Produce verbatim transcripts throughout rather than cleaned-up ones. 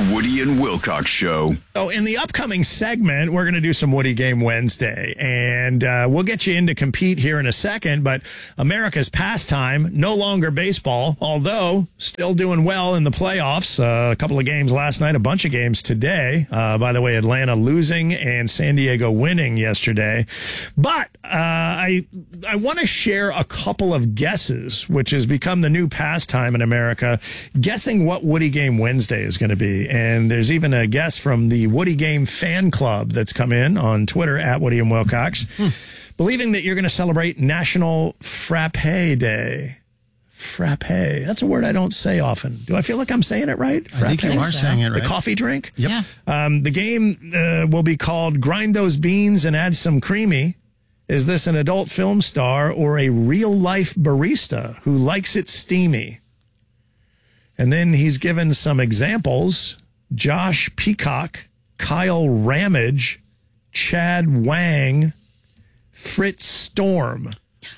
The Woody and Wilcox Show. So in the upcoming segment, we're going to do some Woody Game Wednesday, and uh, we'll get you in to compete here in a second, but America's pastime, no longer baseball, although still doing well in the playoffs. Uh, a couple of games last night, a bunch of games today. Uh, by the way, Atlanta losing and San Diego winning yesterday. But uh, I, I want to share a couple of guesses, which has become the new pastime in America, guessing what Woody Game Wednesday is going to be. And there's even a guess from the Woody Game fan club that's come in on Twitter at Woody and Wilcox, hmm. believing that you're going to celebrate National Frappe Day. Frappe. That's a word I don't say often. Do I feel like I'm saying it right? Frappe? I think you are so. saying it right. The coffee drink? Yep. Yeah. Um, the game uh, will be called Grind Those Beans and Add Some Creamy. Is this an adult film star or a real-life barista who likes it steamy? And then he's given some examples. Josh Peacock, Kyle Ramage, Chad Wang, Fritz Storm.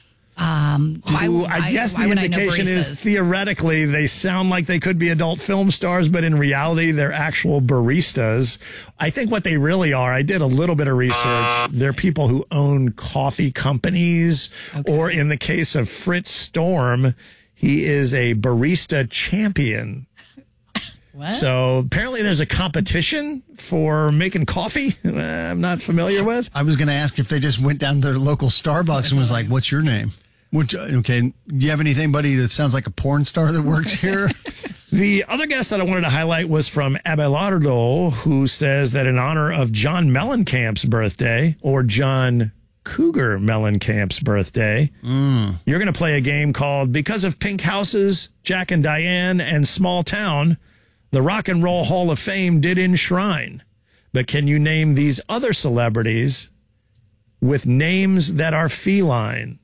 Um, why, Who, why, I guess why the would I know indication is baristas? theoretically they sound like they could be adult film stars, but in reality they're actual baristas. I think what they really are, I did a little bit of research, they're people who own coffee companies, Okay. or in the case of Fritz Storm, he is a barista champion. What? So apparently there's a competition for making coffee uh, I'm not familiar with. I was going to ask if they just went down to their local Starbucks and was like, what's your name? Which, okay, do you have anything, buddy, that sounds like a porn star that works here? The other guest that I wanted to highlight was from Abelardo, who says that in honor of John Mellencamp's birthday, or John Cougar Mellencamp's birthday, mm. you're going to play a game called Because of Pink Houses, Jack and Diane, and Small Town, the Rock and Roll Hall of Fame did enshrine. But can you name these other celebrities with names that are feline?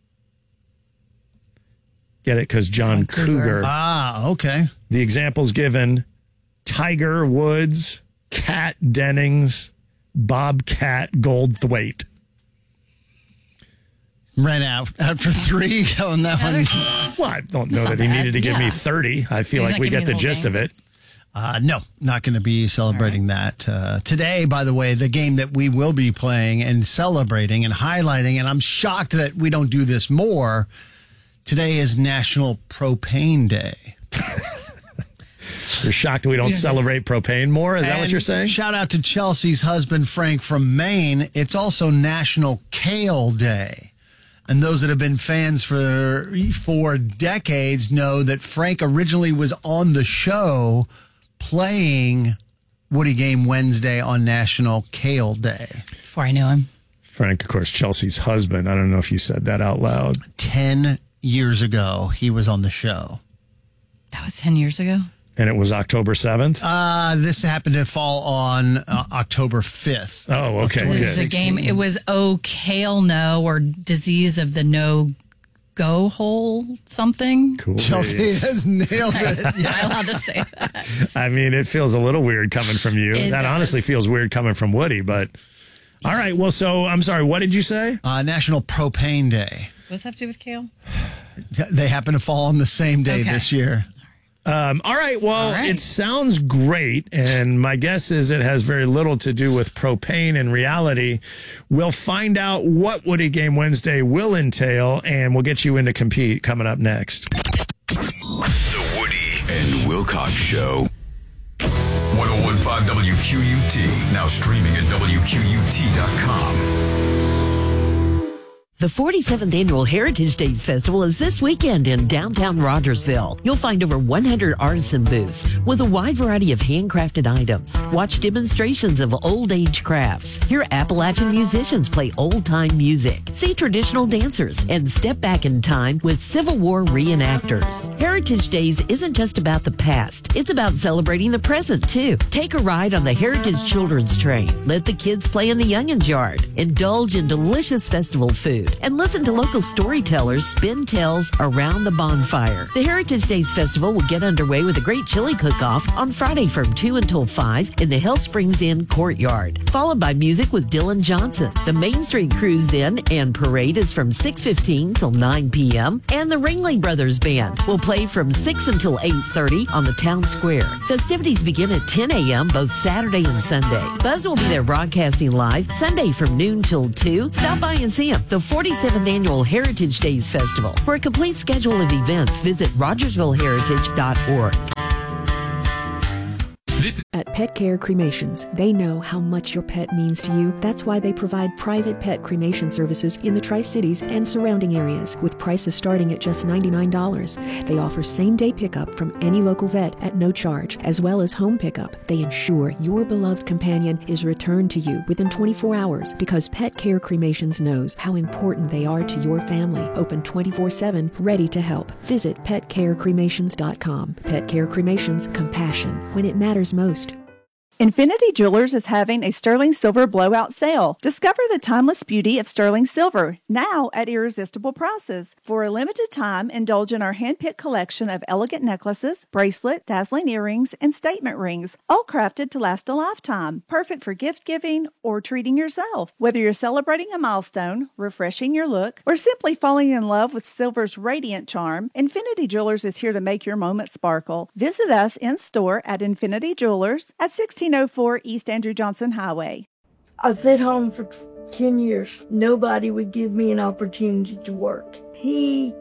Get it? Because John Cougar. Ah, okay. The examples given: Tiger Woods, Kat Dennings, Bobcat Goldthwait. Ran out after three on that Yeah, one. Well, I don't know That's that not he bad. needed to give me Yeah. thirty. I feel He's like not we giving get the me the whole gist game. of it. Uh, no, not going to be celebrating that. Uh, today, by the way, the game that we will be playing and celebrating and highlighting, and I'm shocked that we don't do this more, today is National Propane Day. You're shocked we don't Yeah, celebrate propane more? Is that what And you're saying? Shout out to Chelsea's husband, Frank, from Maine. It's also National Kale Day. And those that have been fans for for decades know that Frank originally was on the show playing Woody Game Wednesday on National Kale Day. Before I knew him. Frank, of course, Chelsea's husband. I don't know if you said that out loud. Ten years ago, he was on the show. That was ten years ago? And it was October seventh? Uh, this happened to fall on uh, October fifth. Oh, okay, It was good. a game. It was Oh Kale No, or Disease of the No Go Hole something. Cool. Chelsea days. has nailed it. Am I allowed to say that? I mean, it feels a little weird coming from you. It that does. honestly feels weird coming from Woody, but all right. Well, so I'm sorry. What did you say? Uh, National Propane Day. What's that have to do with kale? They happen to fall on the same day Okay. this year. Um, all right. Well, All right. it sounds great. And my guess is it has very little to do with propane in reality. We'll find out what Woody Game Wednesday will entail, and we'll get you in to compete coming up next. The Woody and Wilcox Show. one oh one point five W Q U T. Now streaming at W Q U T dot com. The forty-seventh Annual Heritage Days Festival is this weekend in downtown Rogersville. You'll find over one hundred artisan booths with a wide variety of handcrafted items. Watch demonstrations of old-age crafts. Hear Appalachian musicians play old-time music. See traditional dancers and step back in time with Civil War reenactors. Heritage Days isn't just about the past. It's about celebrating the present, too. Take a ride on the Heritage Children's Train. Let the kids play in the Young'uns Yard. Indulge in delicious festival food. craft and listen to local storytellers spin tales around the bonfire. The Heritage Days Festival will get underway with a great chili cook-off on Friday from two until five in the Hell Springs Inn courtyard, followed by music with Dylan Johnson. The Main Street Cruise Inn and Parade is from six fifteen till nine p.m. and the Ringling Brothers Band will play from six until eight thirty on the town square. Festivities begin at ten a.m. both Saturday and Sunday. Buzz will be there broadcasting live Sunday from noon till two. Stop by and see him. The forty-seventh Annual Heritage Days Festival. For a complete schedule of events, visit rogersville heritage dot org. At Pet Care Cremations, they know how much your pet means to you. That's why they provide private pet cremation services in the Tri-Cities and surrounding areas, with prices starting at just ninety-nine dollars. They offer same-day pickup from any local vet at no charge, as well as home pickup. They ensure your beloved companion is returned to you within twenty-four hours, because Pet Care Cremations knows how important they are to your family. Open twenty-four seven, ready to help. Visit pet care cremations dot com. Pet Care Cremations, compassion when it matters most. Infinity Jewelers is having a sterling silver blowout sale. Discover the timeless beauty of sterling silver, now at irresistible prices. For a limited time, indulge in our hand-picked collection of elegant necklaces, bracelet, dazzling earrings, and statement rings, all crafted to last a lifetime. Perfect for gift-giving or treating yourself. Whether you're celebrating a milestone, refreshing your look, or simply falling in love with silver's radiant charm, Infinity Jewelers is here to make your moment sparkle. Visit us in-store at Infinity Jewelers at sixteen oh four East Andrew Johnson Highway. I've been home for ten years. Nobody would give me an opportunity to work. He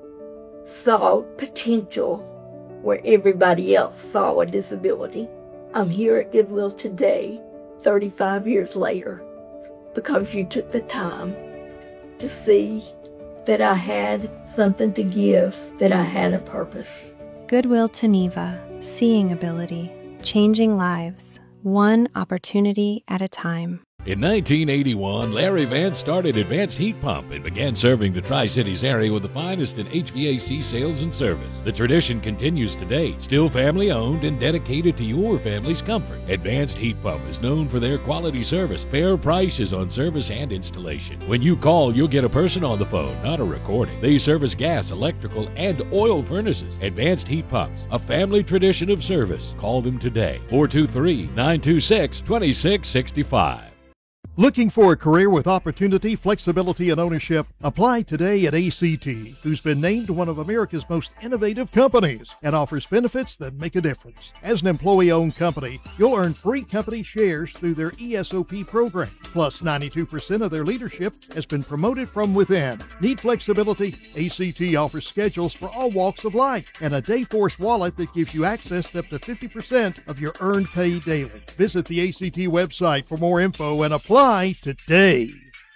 saw potential where everybody else saw a disability. I'm here at Goodwill today, thirty-five years later, because you took the time to see that I had something to give, that I had a purpose. Goodwill Geneva, seeing ability, changing lives, one opportunity at a time. In nineteen eighty-one, Larry Vance started Advanced Heat Pump and began serving the Tri-Cities area with the finest in H V A C sales and service. The tradition continues today, still family-owned and dedicated to your family's comfort. Advanced Heat Pump is known for their quality service, fair prices on service and installation. When you call, you'll get a person on the phone, not a recording. They service gas, electrical, and oil furnaces. Advanced Heat Pumps, a family tradition of service. Call them today, four two three, nine two six, two six six five. Looking for a career with opportunity, flexibility, and ownership? Apply today at A C T, who's been named one of America's most innovative companies and offers benefits that make a difference. As an employee-owned company, you'll earn free company shares through their E S O P program. Plus, ninety-two percent of their leadership has been promoted from within. Need flexibility? A C T offers schedules for all walks of life and a Dayforce wallet that gives you access to up to fifty percent of your earned pay daily. Visit the A C T website for more info and apply today.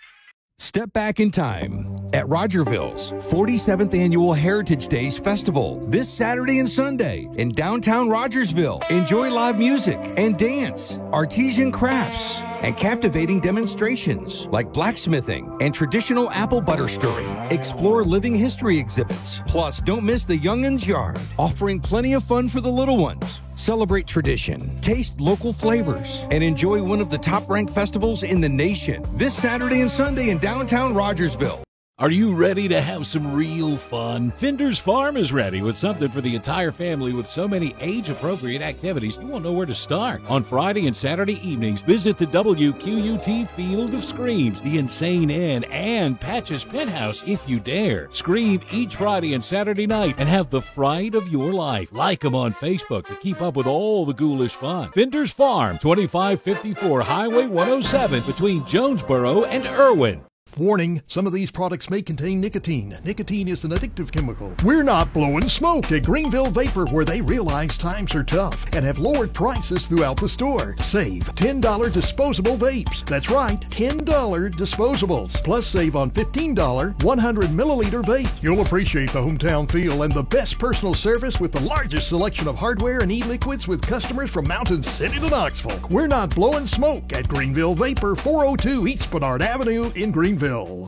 Step back in time at Rogerville's forty-seventh Annual Heritage Days Festival this Saturday and Sunday in downtown Rogersville. Enjoy live music and dance, artisan crafts, and captivating demonstrations like blacksmithing and traditional apple butter stirring. Explore living history exhibits. Plus, don't miss the Young'uns Yard, offering plenty of fun for the little ones. Celebrate tradition, taste local flavors, and enjoy one of the top-ranked festivals in the nation this Saturday and Sunday in downtown Rogersville. Are you ready to have some real fun? Finder's Farm is ready with something for the entire family with so many age-appropriate activities you won't know where to start. On Friday and Saturday evenings, visit the W Q U T Field of Screams, the Insane Inn, and Patch's Penthouse if you dare. Scream each Friday and Saturday night and have the fright of your life. Like them on Facebook to keep up with all the ghoulish fun. Finder's Farm, twenty-five fifty-four Highway one oh seven between Jonesboro and Irwin. Warning, some of these products may contain nicotine. Nicotine is an addictive chemical. We're not blowing smoke at Greenville Vapor, where they realize times are tough and have lowered prices throughout the store. Save ten dollars disposable vapes. That's right, ten dollars disposables. Plus save on fifteen dollars one hundred milliliter vape. You'll appreciate the hometown feel and the best personal service with the largest selection of hardware and e-liquids with customers from Mountain City to Knoxville. We're not blowing smoke at Greenville Vapor, four oh two East Bernard Avenue in Greenville. Are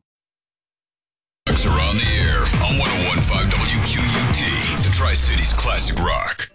on the air on one oh one point five W Q U T, the Tri-Cities Classic Rock.